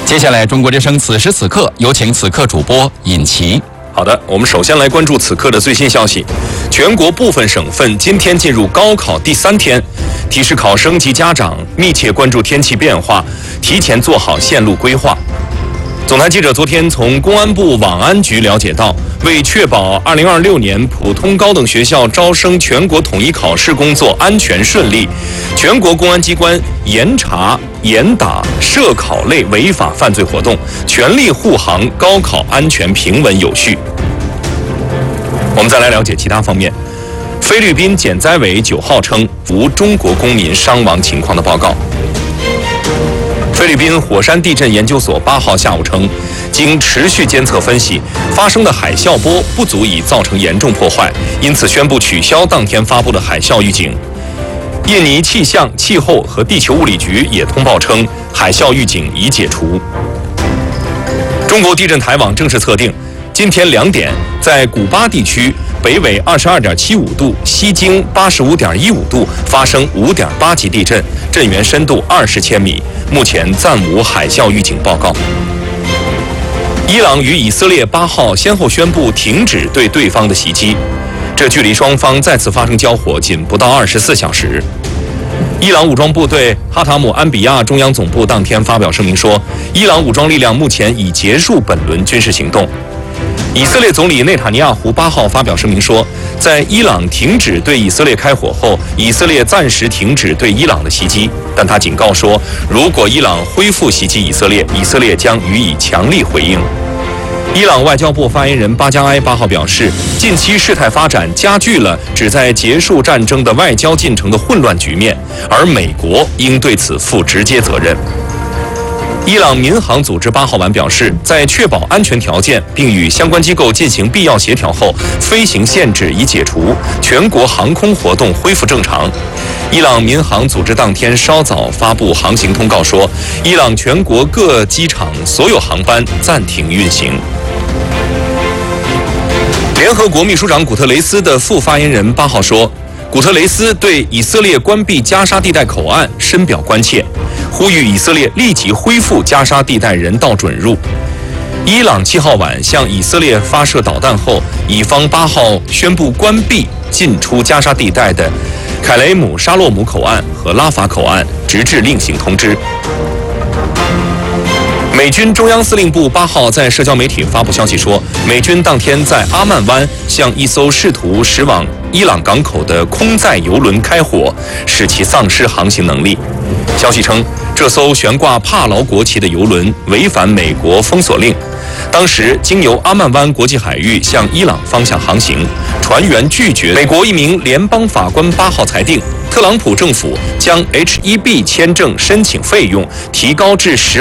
接下来，中国之声此时此刻有请此刻主播尹奇。 好的，我们首先来关注此刻的最新消息。全国部分省份今天进入高考第3天，提示考生及家长密切关注天气变化，提前做好线路规划。总台记者昨天从公安部网安局了解到，为确保2026年普通高等学校招生全国统一考试工作安全顺利，全国公安机关严查严打涉考类违法犯罪活动，全力护航高考安全平稳有序。我们再来了解其他方面。菲律宾减灾委9号称无中国公民伤亡情况的报告。菲律宾火山地震研究所8号下午称，经持续监测分析，发生的海啸波不足以造成严重破坏，因此宣布取消当天发布的海啸预警。印尼气象、气候和地球物理局也通报称，海啸预警已解除。中国地震台网正式测定，今天2点，在古巴地区北纬22.75度、西经85.15度发生5.8级地震，震源深度20千米，目前暂无海啸预警报告。伊朗与以色列8号先后宣布停止对对方的袭击，这距离双方再次发生交火仅不到24小时。伊朗武装部队哈塔姆安比亚中央总部当天发表声明说，伊朗武装力量目前已结束本轮军事行动。以色列总理内塔尼亚胡8号发表声明说，在伊朗停止对以色列开火后，以色列暂时停止对伊朗的袭击，但他警告说，如果伊朗恢复袭击以色列，以色列将予以强力回应。伊朗外交部发言人巴加埃8号表示，近期事态发展加剧了旨在结束战争的外交进程的混乱局面，而美国应对此负直接责任。伊朗民航组织8号晚表示，在确保安全条件并与相关机构进行必要协调后，飞行限制已解除，全国航空活动恢复正常。伊朗民航组织当天稍早发布航行通告说，伊朗全国各机场所有航班暂停运行。联合国秘书长古特雷斯的副发言人8号说，古特雷斯对以色列关闭加沙地带口岸深表关切，呼吁以色列立即恢复加沙地带人道准入。伊朗7号晚向以色列发射导弹后，以方8号宣布关闭进出加沙地带的凯雷姆沙洛姆口岸和拉法口岸，直至另行通知。美军中央司令部8号在社交媒体发布消息说，美军当天在阿曼湾向一艘试图驶往伊朗港口的空载油轮开火，使其丧失航行能力。消息称，这艘悬挂帕劳国旗的油轮违反美国封锁令，当时经由阿曼湾国际海域向伊朗方向航行，船员拒绝。美国一名联邦法官8号裁定，特朗普政府将 H-1B 签证申请费用提高至10